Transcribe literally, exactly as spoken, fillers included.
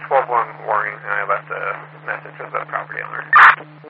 twelve one warning, and I left a message with the property owner.